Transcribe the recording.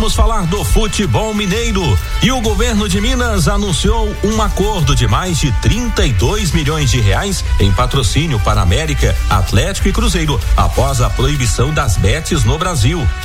Vamos falar do futebol mineiro. E o governo de Minas anunciou um acordo de mais de 32 milhões de reais em patrocínio para América, Atlético e Cruzeiro, após a proibição das bets no Brasil.